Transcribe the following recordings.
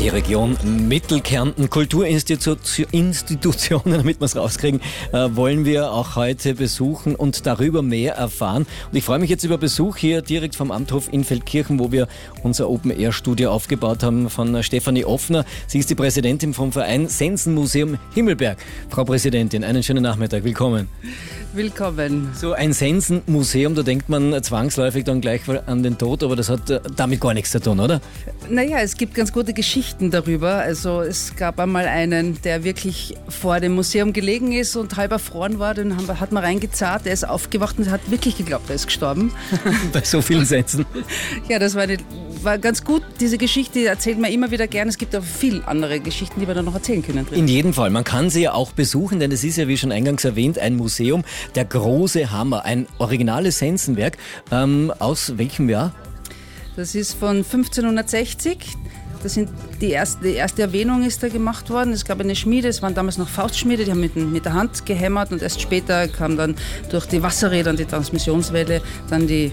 Die Region Mittelkärnten, Kulturinstitutionen, damit wir es rauskriegen, wollen wir auch heute besuchen und darüber mehr erfahren. Und ich freue mich jetzt über Besuch hier direkt vom Amthof in Feldkirchen, wo wir unser Open-Air-Studio aufgebaut haben von Stefanie Offner. Sie ist die Präsidentin vom Verein Sensenmuseum Himmelberg. Frau Präsidentin, einen schönen Nachmittag, willkommen. Willkommen. So ein Sensenmuseum, da denkt man zwangsläufig dann gleich an den Tod, aber das hat damit gar nichts zu tun, oder? Naja, es gibt ganz gute Geschichten darüber. Also es gab einmal einen, der wirklich vor dem Museum gelegen ist und halb erfroren war. Den hat man reingezahlt, der ist aufgewacht und hat wirklich geglaubt, er ist gestorben. Bei so vielen Sensen. Ja, das war ganz gut. Diese Geschichte erzählt man immer wieder gern. Es gibt auch viele andere Geschichten, die wir dann noch erzählen können. In jedem Fall. Man kann sie ja auch besuchen, denn es ist ja, wie schon eingangs erwähnt, ein Museum. Der große Hammer, ein originales Sensenwerk. Aus welchem Jahr? Das ist von 1560. Das sind die erste Erwähnung ist da gemacht worden. Es gab eine Schmiede, es waren damals noch Faustschmiede, die haben mit der Hand gehämmert und erst später kam dann durch die Wasserräder und die Transmissionswelle dann die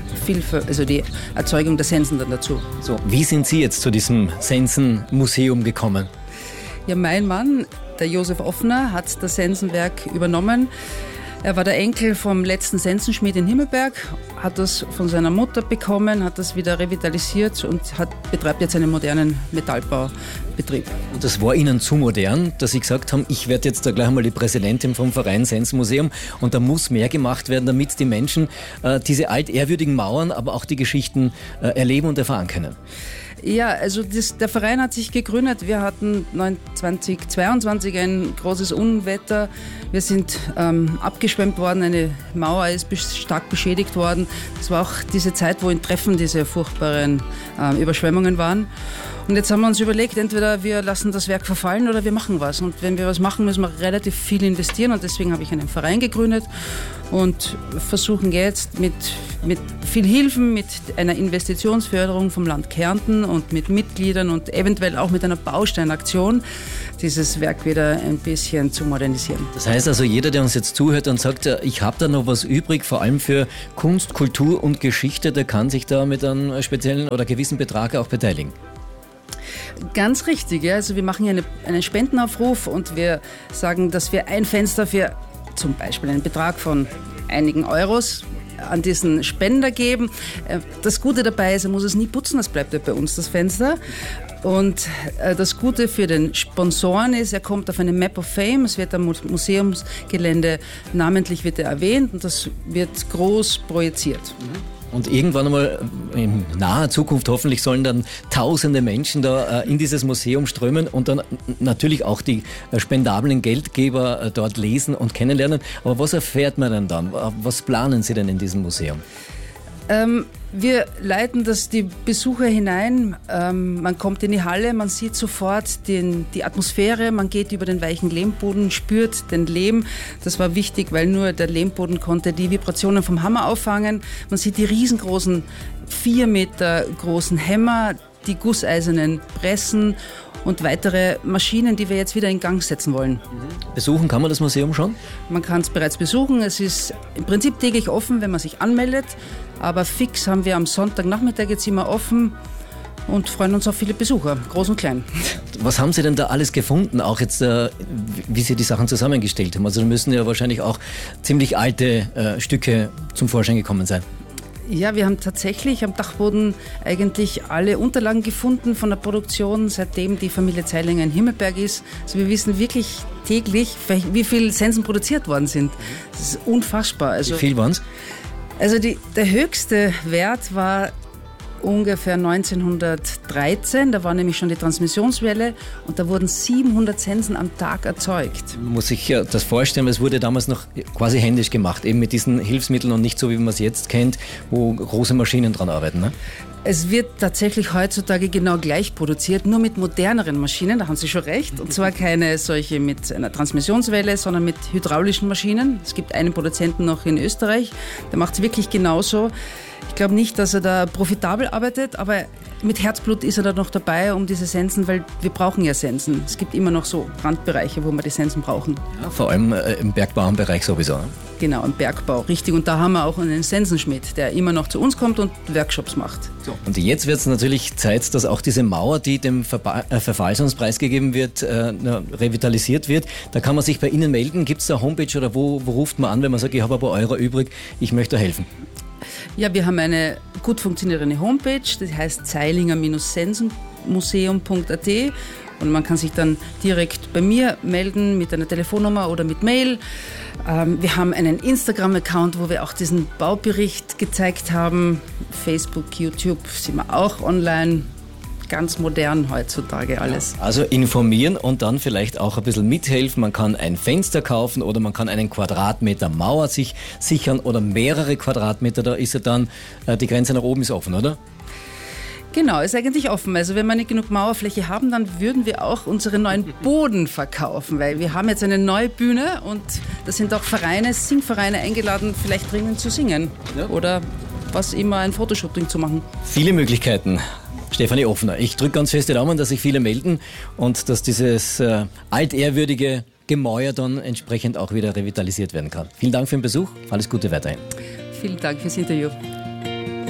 Erzeugung der Sensen dann dazu. So, wie sind Sie jetzt zu diesem Sensenmuseum gekommen? Ja, mein Mann, der Josef Offner, hat das Sensenwerk übernommen. Er war der Enkel vom letzten Sensenschmied in Himmelberg, hat das von seiner Mutter bekommen, hat das wieder revitalisiert und betreibt jetzt einen modernen Metallbaubetrieb. Und das war Ihnen zu modern, dass Sie gesagt haben, ich werde jetzt da gleich einmal die Präsidentin vom Verein Sensenmuseum und da muss mehr gemacht werden, damit die Menschen diese altehrwürdigen Mauern, aber auch die Geschichten erleben und erfahren können. Ja, also der Verein hat sich gegründet. Wir hatten 2022 ein großes Unwetter. Wir sind abgeschwemmt worden, eine Mauer ist stark beschädigt worden. Das war auch diese Zeit, wo in Treffen diese furchtbaren Überschwemmungen waren. Und jetzt haben wir uns überlegt, entweder wir lassen das Werk verfallen oder wir machen was. Und wenn wir was machen, müssen wir relativ viel investieren. Und deswegen habe ich einen Verein gegründet und versuchen jetzt mit viel Hilfen, mit einer Investitionsförderung vom Land Kärnten und mit Mitgliedern und eventuell auch mit einer Bausteinaktion dieses Werk wieder ein bisschen zu modernisieren. Das heißt also, jeder, der uns jetzt zuhört und sagt, ich habe da noch was übrig, vor allem für Kunst, Kultur und Geschichte, der kann sich da mit einem speziellen oder gewissen Betrag auch beteiligen. Ganz richtig, ja. Also wir machen hier einen Spendenaufruf und wir sagen, dass wir ein Fenster für zum Beispiel einen Betrag von einigen Euros an diesen Spender geben. Das Gute dabei ist, er muss es nie putzen, das bleibt ja bei uns, das Fenster. Und das Gute für den Sponsoren ist, er kommt auf eine Map of Fame, es wird am Museumsgelände namentlich wird er erwähnt und das wird groß projiziert. Und irgendwann einmal in naher Zukunft hoffentlich sollen dann tausende Menschen da in dieses Museum strömen und dann natürlich auch die spendablen Geldgeber dort lesen und kennenlernen. Aber was erfährt man denn dann? Was planen Sie denn in diesem Museum? Wir leiten die Besucher hinein, man kommt in die Halle, man sieht sofort die Atmosphäre, man geht über den weichen Lehmboden, spürt den Lehm. Das war wichtig, weil nur der Lehmboden konnte die Vibrationen vom Hammer auffangen. Man sieht die riesengroßen, 4 Meter großen Hämmer, die gusseisernen Pressen und weitere Maschinen, die wir jetzt wieder in Gang setzen wollen. Besuchen kann man das Museum schon? Man kann es bereits besuchen. Es ist im Prinzip täglich offen, wenn man sich anmeldet. Aber fix haben wir am Sonntagnachmittag jetzt immer offen und freuen uns auf viele Besucher, groß und klein. Was haben Sie denn da alles gefunden, auch jetzt, wie Sie die Sachen zusammengestellt haben? Also da müssen ja wahrscheinlich auch ziemlich alte Stücke zum Vorschein gekommen sein. Ja, wir haben tatsächlich am Dachboden eigentlich alle Unterlagen gefunden von der Produktion, seitdem die Familie Zeilinger in Himmelberg ist. Also wir wissen wirklich täglich, wie viel Sensen produziert worden sind. Das ist unfassbar. Also, wie viel waren es? Also der höchste Wert war ungefähr 1913, da war nämlich schon die Transmissionswelle und da wurden 700 Sensen am Tag erzeugt. Man muss sich ja das vorstellen, es wurde damals noch quasi händisch gemacht, eben mit diesen Hilfsmitteln und nicht so, wie man es jetzt kennt, wo große Maschinen dran arbeiten, ne? Es wird tatsächlich heutzutage genau gleich produziert, nur mit moderneren Maschinen, da haben Sie schon recht. Und zwar keine solche mit einer Transmissionswelle, sondern mit hydraulischen Maschinen. Es gibt einen Produzenten noch in Österreich, der macht es wirklich genauso. Ich glaube nicht, dass er da profitabel arbeitet, aber mit Herzblut ist er da noch dabei, um diese Sensen, weil wir brauchen ja Sensen. Es gibt immer noch so Randbereiche, wo wir die Sensen brauchen. Ja, vor allem im Bergbauernbereich sowieso. Genau, im Bergbau, richtig. Und da haben wir auch einen Sensenschmidt, der immer noch zu uns kommt und Workshops macht. So. Und jetzt wird es natürlich Zeit, dass auch diese Mauer, die dem Verfall sonst preisgegeben wird, revitalisiert wird. Da kann man sich bei Ihnen melden. Gibt es da eine Homepage oder wo ruft man an, wenn man sagt, ich habe ein paar Euro übrig, ich möchte helfen? Ja, wir haben eine gut funktionierende Homepage, das heißt zeilinger-sensenmuseum.at. Und man kann sich dann direkt bei mir melden mit einer Telefonnummer oder mit Mail. Wir haben einen Instagram-Account, wo wir auch diesen Baubericht gezeigt haben. Facebook, YouTube sind wir auch online. Ganz modern heutzutage alles. Also informieren und dann vielleicht auch ein bisschen mithelfen. Man kann ein Fenster kaufen oder man kann einen Quadratmeter Mauer sich sichern oder mehrere Quadratmeter. Da ist ja dann, die Grenze nach oben ist offen, oder? Genau, ist eigentlich offen. Also wenn wir nicht genug Mauerfläche haben, dann würden wir auch unseren neuen Boden verkaufen, weil wir haben jetzt eine neue Bühne und da sind auch Vereine, Singvereine eingeladen, vielleicht drinnen zu singen oder was immer, ein Fotoshooting zu machen. Viele Möglichkeiten. Stefanie Offner, ich drücke ganz fest die Daumen, dass sich viele melden und dass dieses altehrwürdige Gemäuer dann entsprechend auch wieder revitalisiert werden kann. Vielen Dank für den Besuch, alles Gute weiterhin. Vielen Dank fürs Interview.